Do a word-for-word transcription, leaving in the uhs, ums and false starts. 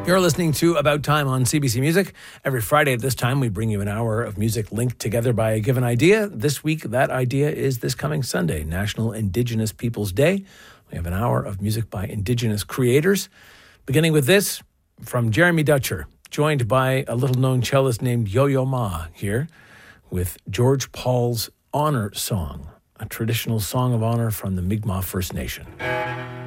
You're listening to About Time on C B C Music. Every Friday at this time, we bring you an hour of music linked together by a given idea. This week, that idea is this coming Sunday, National Indigenous Peoples Day. We have an hour of music by Indigenous creators. Beginning with this, from Jeremy Dutcher, joined by a little-known cellist named Yo-Yo Ma here with George Paul's Honor Song, a traditional song of honor from the Mi'kmaq First Nation.